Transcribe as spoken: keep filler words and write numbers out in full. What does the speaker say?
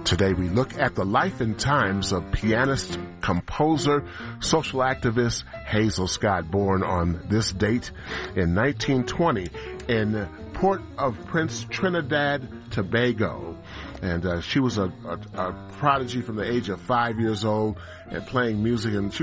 Today we look at the life and times of pianist, composer, social activist Hazel Scott, born on this date in nineteen twenty in Port-au-Prince, Trinidad, Tobago. And uh, she was a, a, a prodigy from the age of five years old and playing music, and she